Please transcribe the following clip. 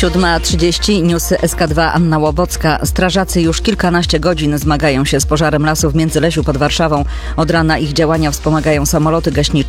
7:30, newsy SK2, Anna Łobocka. Strażacy już kilkanaście godzin zmagają się z pożarem lasu w Międzylesiu pod Warszawą. Od rana ich działania wspomagają samoloty gaśnicze.